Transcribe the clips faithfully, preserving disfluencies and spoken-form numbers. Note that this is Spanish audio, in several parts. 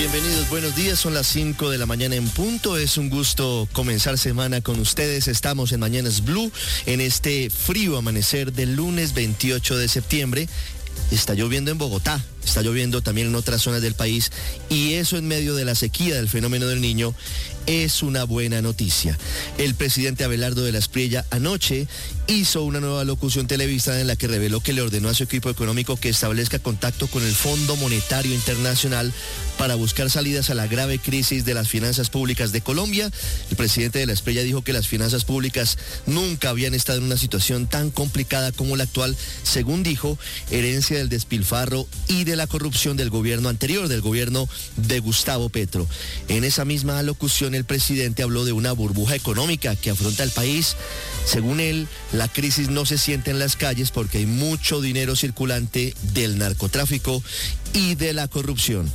bienvenidos, buenos días, son las cinco de la mañana en punto, es un gusto comenzar semana con ustedes, estamos en Mañanas Blue, en este frío amanecer del lunes veintiocho de septiembre, está lloviendo en Bogotá, está lloviendo también en otras zonas del país y eso en medio de la sequía del fenómeno del Niño es una buena noticia. El presidente Abelardo de la Espriella anoche hizo una nueva locución televisada en la que reveló que le ordenó a su equipo económico que establezca contacto con el Fondo Monetario Internacional para buscar salidas a la grave crisis de las finanzas públicas de Colombia. El presidente de la Espriella dijo que las finanzas públicas nunca habían estado en una situación tan complicada como la actual, según dijo, herencia del despilfarro y de la corrupción del gobierno anterior, del gobierno de Gustavo Petro. En esa misma locución, el presidente habló de una burbuja económica que afronta el país. Según él, la crisis no se siente en las calles porque hay mucho dinero circulante del narcotráfico y de la corrupción.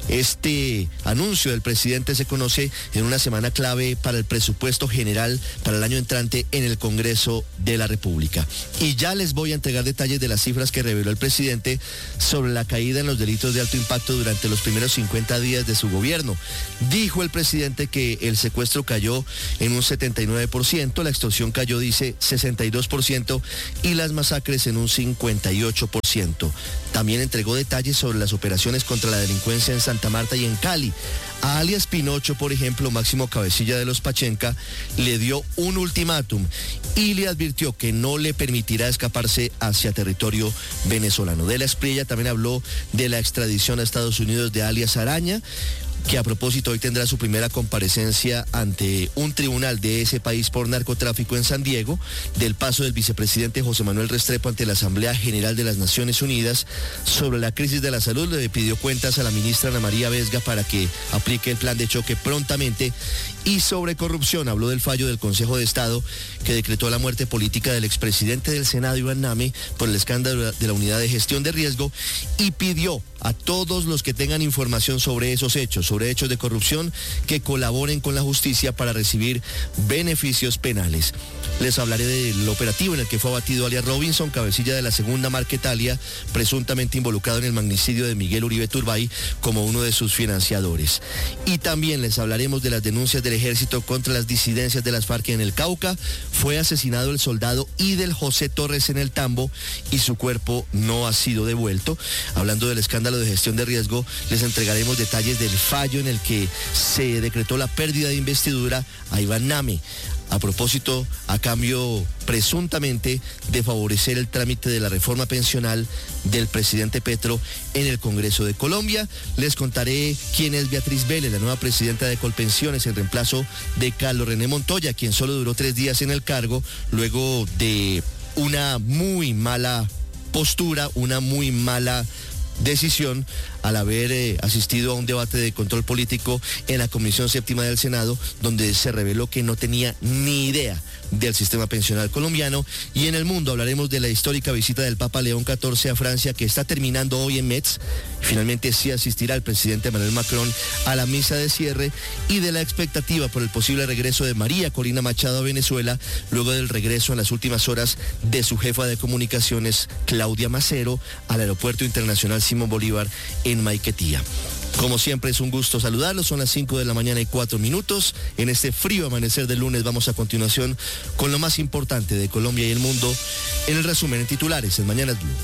Este anuncio del presidente se conoce en una semana clave para el presupuesto general para el año entrante en el Congreso de la República. Y ya les voy a entregar detalles de las cifras que reveló el presidente sobre la caída en los delitos de alto impacto durante los primeros cincuenta días de su gobierno. Dijo el presidente que el secuestro cayó en un setenta y nueve por ciento, la extorsión cayó, dice, sesenta y dos por ciento y las masacres en un cincuenta y ocho por ciento. También entregó detalles sobre las operaciones contra la delincuencia en Santa Marta y en Cali. A alias Pinocho, por ejemplo, Máximo Cabecilla de los Pachenca, le dio un ultimátum y le advirtió que no le permitirá escaparse hacia territorio venezolano. De la Espriella también habló de la extradición a Estados Unidos de alias Araña, que a propósito hoy tendrá su primera comparecencia ante un tribunal de ese país por narcotráfico en San Diego, del paso del vicepresidente José Manuel Restrepo ante la Asamblea General de las Naciones Unidas sobre la crisis de la salud. Le pidió cuentas a la ministra Ana María Vesga para que aplique el plan de choque prontamente. Y sobre corrupción habló del fallo del Consejo de Estado que decretó la muerte política del expresidente del Senado, Iván Name, por el escándalo de la Unidad de Gestión de Riesgo, y pidió a todos los que tengan información sobre esos hechos, sobre hechos de corrupción, que colaboren con la justicia para recibir beneficios penales. Les hablaré del operativo en el que fue abatido alias Robinson, cabecilla de la segunda Marquetalia, presuntamente involucrado en el magnicidio de Miguel Uribe Turbay como uno de sus financiadores. Y también les hablaremos de las denuncias del ejército contra las disidencias de las FARC en el Cauca. Fue asesinado el soldado Idel José Torres en el Tambo y su cuerpo no ha sido devuelto. Hablando del escándalo de gestión de riesgo, les entregaremos detalles del fallo en el que se decretó la pérdida de investidura a Iván Name, a propósito, a cambio presuntamente de favorecer el trámite de la reforma pensional del presidente Petro en el Congreso de Colombia. Les contaré quién es Beatriz Vélez, la nueva presidenta de Colpensiones, en reemplazo de Carlos René Montoya, quien solo duró tres días en el cargo luego de una muy mala postura, una muy mala decisión al haber eh, asistido a un debate de control político en la Comisión Séptima del Senado, donde se reveló que no tenía ni idea del sistema pensional colombiano. Y en el mundo hablaremos de la histórica visita del Papa León catorce a Francia, que está terminando hoy en Metz. Finalmente sí asistirá el presidente Emmanuel Macron a la misa de cierre, y de la expectativa por el posible regreso de María Corina Machado a Venezuela, luego del regreso en las últimas horas de su jefa de comunicaciones, Claudia Macero, al Aeropuerto Internacional Simón Bolívar en Maiquetía. Como siempre es un gusto saludarlos, son las cinco de la mañana y cuatro minutos. En este frío amanecer del lunes vamos a continuación con lo más importante de Colombia y el mundo en el resumen en titulares en Mañanas Blue.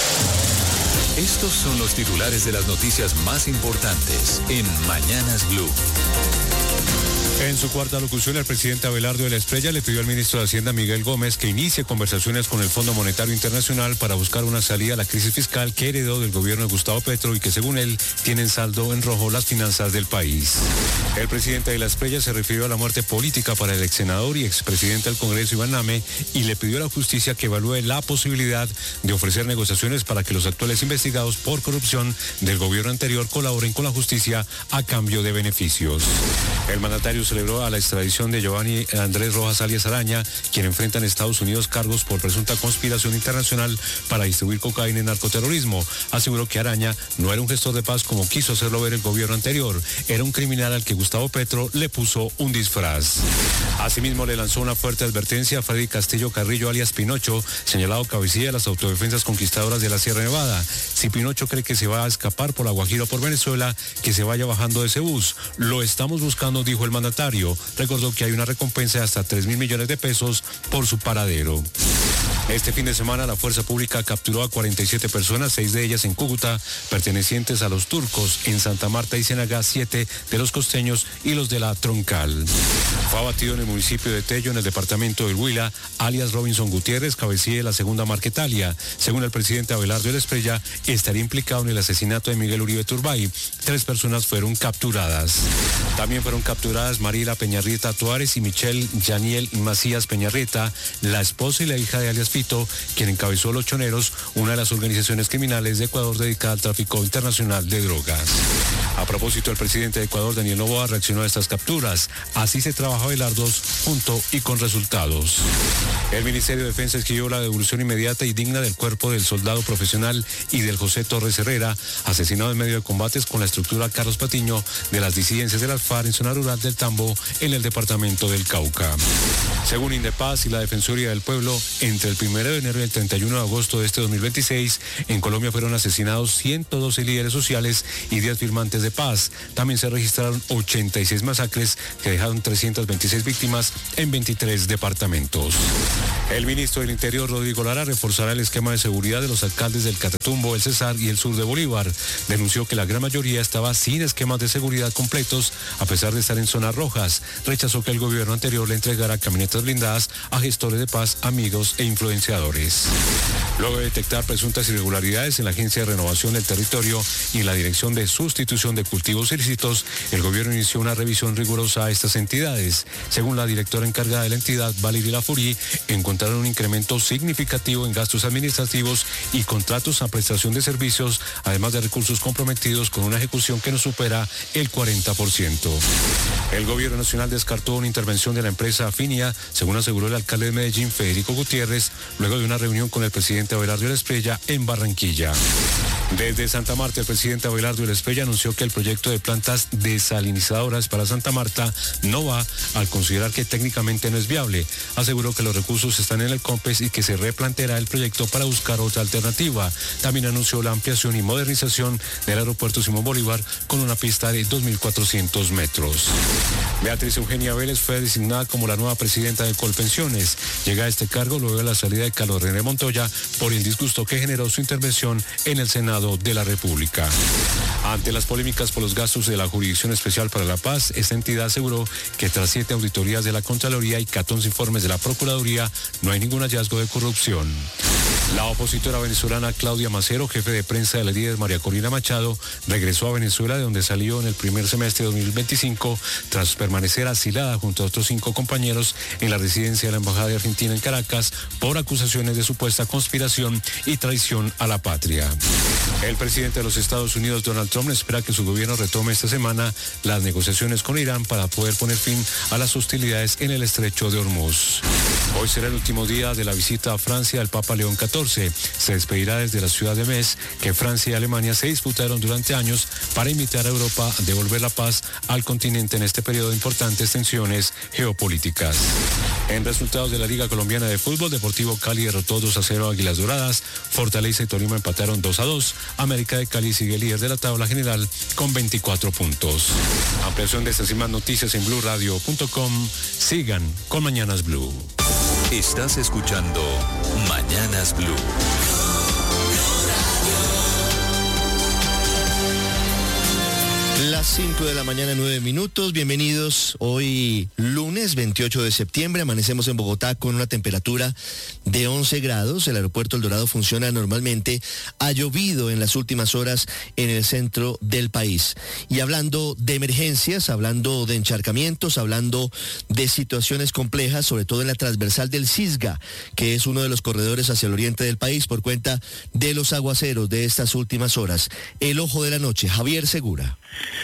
Estos son los titulares de las noticias más importantes en Mañanas Blue. En su cuarta locución, el presidente Abelardo de la Espriella le pidió al ministro de Hacienda, Miguel Gómez, que inicie conversaciones con el Fondo Monetario Internacional para buscar una salida a la crisis fiscal que heredó del gobierno de Gustavo Petro y que, según él, tienen saldo en rojo las finanzas del país. El presidente de la Espriella se refirió a la muerte política para el ex senador y expresidente del Congreso, Iván Name, y le pidió a la justicia que evalúe la posibilidad de ofrecer negociaciones para que los actuales investigados por corrupción del gobierno anterior colaboren con la justicia a cambio de beneficios. El mandatario Rosario celebró a la extradición de Giovanni Andrés Rojas alias Araña, quien enfrenta en Estados Unidos cargos por presunta conspiración internacional para distribuir cocaína y narcoterrorismo. Aseguró que Araña no era un gestor de paz como quiso hacerlo ver el gobierno anterior, era un criminal al que Gustavo Petro le puso un disfraz. Asimismo, le lanzó una fuerte advertencia a Freddy Castillo Carrillo alias Pinocho, señalado cabecilla de las autodefensas conquistadoras de la Sierra Nevada. Si Pinocho cree que se va a escapar por la Guajira o por Venezuela, que se vaya bajando de ese bus. Lo estamos buscando, dijo el mandatario. Recordó que hay una recompensa de hasta tres mil millones de pesos por su paradero. Este fin de semana la Fuerza Pública capturó a cuarenta y siete personas, seis de ellas en Cúcuta, pertenecientes a los turcos. En Santa Marta y Ciénaga, siete de los costeños y los de la Troncal. Fue abatido en el municipio de Tello, en el departamento del Huila, alias Robinson Gutiérrez, cabecilla de la segunda Marquetalia. Según el presidente Abelardo Esprella, estaría implicado en el asesinato de Miguel Uribe Turbay. Tres personas fueron capturadas. También fueron capturadas Marila Peñarrieta Tuárez y Michelle Yaniel Macías Peñarrieta, la esposa y la hija de alias Fito, quien encabezó Los Choneros, una de las organizaciones criminales de Ecuador dedicada al tráfico internacional de drogas. A propósito, el presidente de Ecuador, Daniel Noboa, reaccionó a estas capturas. Así se trabaja Abelardos, junto y con resultados. El Ministerio de Defensa exigió la devolución inmediata y digna del cuerpo del soldado profesional y del José Torres Herrera, asesinado en medio de combates con la estructura Carlos Patiño de las disidencias de las FARC en zona rural del Tambo, en el departamento del Cauca. Según Indepaz y la Defensoría del Pueblo, entre el primero de enero y el treinta y uno de agosto de este dos mil veintiséis, en Colombia fueron asesinados ciento doce líderes sociales y diez firmantes de paz. También se registraron ochenta y seis masacres que dejaron trescientas veintiséis víctimas en veintitrés departamentos. El ministro del Interior, Rodrigo Lara, reforzará el esquema de seguridad de los alcaldes del Catatumbo, el Cesar y el sur de Bolívar. Denunció que la gran mayoría estaba sin esquemas de seguridad completos, a pesar de estar en zonas rojas. Rechazó que el gobierno anterior le entregara camionetas blindadas a gestores de paz, amigos e influenciadores. Luego de detectar presuntas irregularidades en la Agencia de Renovación del Territorio y en la Dirección de Sustitución de Cultivos Ilícitos, el gobierno inició una revisión rigurosa a estas entidades. Según la directora encargada de la entidad, Valerie Lafurí, encontraron un incremento significativo en gastos administrativos y contratos a prestación de servicios, además de recursos comprometidos con una ejecución que no supera el cuarenta por ciento. El gobierno nacional descartó una intervención de la empresa Afinia, según aseguró el alcalde de Medellín, Federico Gutiérrez, luego de una reunión con el presidente Abelardo Esprella en Barranquilla. Desde Santa Marta, el presidente Abelardo Esprella anunció que el proyecto de plantas desalinizadoras para Santa Marta no va, al considerar que técnicamente no es viable. Aseguró que los recursos están en el COMPES y que se replanteará el proyecto para buscar otra alternativa. También anunció la ampliación y modernización del aeropuerto Simón Bolívar con una pista de dos mil cuatrocientos metros. Beatriz Eugenia Vélez fue designada como la nueva presidenta de Colpensiones. Llega a este cargo luego de la salida de Carlos René Montoya por el disgusto que generó su intervención en el Senado de la República. Ante las polémicas por los gastos de la Jurisdicción Especial para la Paz, esta entidad aseguró que tras siete auditorías de la Contraloría y catorce informes de la Procuraduría, no hay ningún hallazgo de corrupción. La opositora venezolana Claudia Macero, jefe de prensa de la líder María Corina Machado, regresó a Venezuela, de donde salió en el primer semestre de dos mil veinticinco, tras permanecer asilada junto a otros cinco compañeros en la residencia de la Embajada de Argentina en Caracas por acusaciones de supuesta conspiración y traición a la patria. El presidente de los Estados Unidos, Donald Trump, espera que su gobierno retome esta semana las negociaciones con Irán para poder poner fin a las hostilidades en el estrecho de Hormuz. Hoy será el último día de la visita a Francia del Papa León catorce. Se despedirá desde la ciudad de Metz, que Francia y Alemania se disputaron durante años, para invitar a Europa a devolver la paz al continente en este periodo de importantes tensiones geopolíticas. En resultados de la Liga Colombiana de Fútbol, Deportivo Cali derrotó dos a cero a Águilas Doradas, Fortaleza y Tolima empataron dos a dos, América de Cali sigue líder de la tabla general con veinticuatro puntos. Ampliación de estas y más noticias en blue radio punto com. Sigan con Mañanas Blue. Estás escuchando Mañanas Blue. Las cinco de la mañana, nueve minutos. Bienvenidos. Hoy lunes veintiocho de septiembre. Amanecemos en Bogotá con una temperatura de once grados. El aeropuerto El Dorado funciona normalmente. Ha llovido en las últimas horas en el centro del país. Y hablando de emergencias, hablando de encharcamientos, hablando de situaciones complejas, sobre todo en la transversal del Cisga, que es uno de los corredores hacia el oriente del país por cuenta de los aguaceros de estas últimas horas. El ojo de la noche, Javier Segura.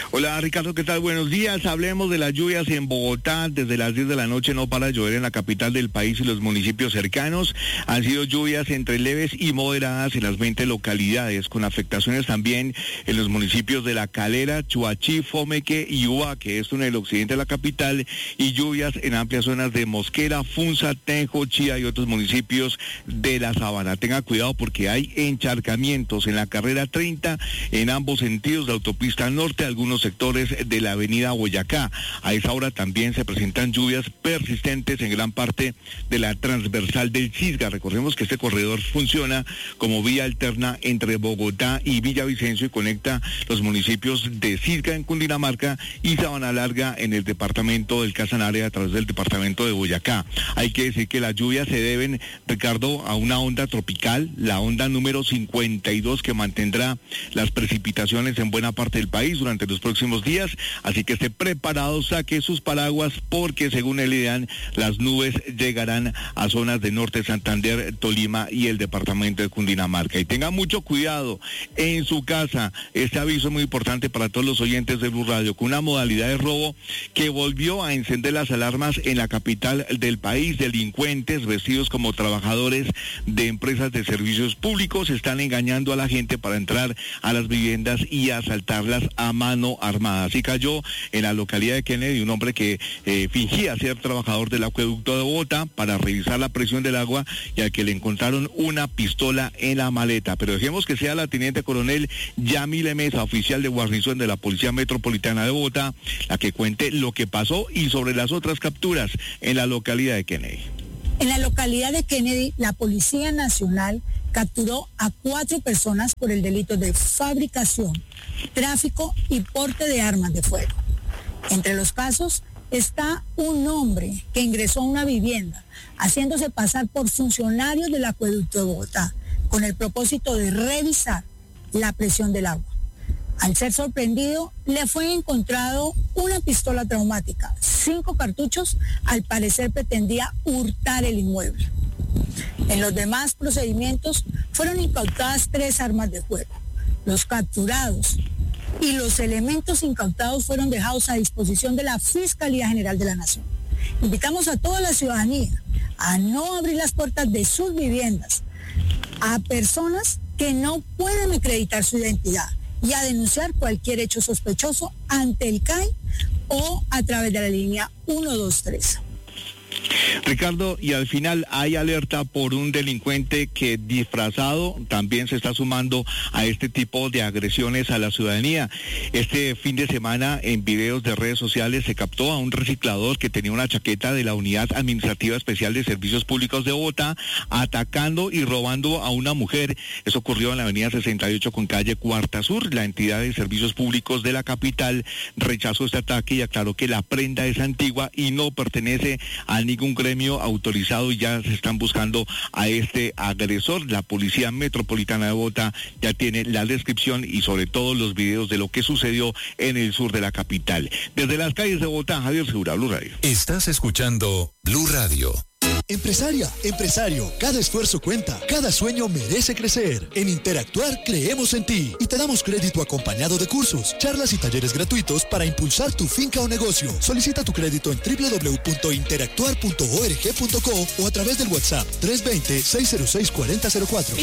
Hola Ricardo, ¿qué tal? Buenos días. Hablemos de las lluvias en Bogotá. Desde las diez de la noche no para de llover en la capital del país y los municipios cercanos. Han sido lluvias entre leves y moderadas en las veinte localidades, con afectaciones también en los municipios de La Calera, Chuachí, Fomeque y Uba, que es en el occidente de la capital, y lluvias en amplias zonas de Mosquera, Funza, Tenjo, Chía y otros municipios de la Sabana. Tenga cuidado porque hay encharcamientos en la carrera treinta en ambos sentidos de la autopista norte, algunos sectores de la avenida Boyacá. A esa hora también se presentan lluvias persistentes en gran parte de la transversal del Cisga. Recordemos que este corredor funciona como vía alterna entre Bogotá y Villavicencio y conecta los municipios de Cisga en Cundinamarca y Sabana Larga en el departamento del Casanare a través del departamento de Boyacá. Hay que decir que las lluvias se deben, Ricardo, a una onda tropical, la onda número cincuenta y dos, que mantendrá las precipitaciones en buena parte del país durante los próximos días, así que esté preparado, saque sus paraguas porque según el IDEAN las nubes llegarán a zonas de norte Santander, Tolima y el departamento de Cundinamarca. Y tenga mucho cuidado en su casa. Este aviso es muy importante para todos los oyentes de Blue Radio, con una modalidad de robo que volvió a encender las alarmas en la capital del país. Delincuentes vestidos como trabajadores de empresas de servicios públicos están engañando a la gente para entrar a las viviendas y asaltarlas a mano armada. Así cayó en la localidad de Kennedy un hombre que eh, fingía ser trabajador del acueducto de Bogotá para revisar la presión del agua y al que le encontraron una pistola en la maleta. Pero dejemos que sea la teniente coronel Yamile Mesa, oficial de guarnición de la Policía Metropolitana de Bogotá, la que cuente lo que pasó y sobre las otras capturas en la localidad de Kennedy. En la localidad de Kennedy, la Policía Nacional capturó a cuatro personas por el delito de fabricación, tráfico y porte de armas de fuego. Entre los casos está un hombre que ingresó a una vivienda haciéndose pasar por funcionarios del acueducto de Bogotá con el propósito de revisar la presión del agua. Al ser sorprendido, le fue encontrado una pistola traumática, cinco cartuchos, al parecer pretendía hurtar el inmueble. En los demás procedimientos fueron incautadas tres armas de fuego. Los capturados y los elementos incautados fueron dejados a disposición de la Fiscalía General de la Nación. Invitamos a toda la ciudadanía a no abrir las puertas de sus viviendas a personas que no pueden acreditar su identidad y a denunciar cualquier hecho sospechoso ante el C A I o a través de la línea uno dos tres. Ricardo, y al final hay alerta por un delincuente que disfrazado también se está sumando a este tipo de agresiones a la ciudadanía. Este fin de semana en videos de redes sociales se captó a un reciclador que tenía una chaqueta de la Unidad Administrativa Especial de Servicios Públicos de Bogotá atacando y robando a una mujer. Eso ocurrió en la avenida sesenta y ocho con calle Cuarta Sur. La entidad de servicios públicos de la capital rechazó este ataque y aclaró que la prenda es antigua y no pertenece a ningún gremio autorizado y ya se están buscando a este agresor. La Policía Metropolitana de Bogotá ya tiene la descripción y sobre todo los videos de lo que sucedió en el sur de la capital. Desde las calles de Bogotá, Javier Segura, Blue Radio. Estás escuchando Blue Radio. Empresaria, empresario, cada esfuerzo cuenta, cada sueño merece crecer. En Interactuar creemos en ti y te damos crédito acompañado de cursos, charlas y talleres gratuitos para impulsar tu finca o negocio. Solicita tu crédito en doble u doble u doble u punto interactuar punto org punto co o a través del WhatsApp tres dos cero, seis cero seis, cuatro cero cero cuatro.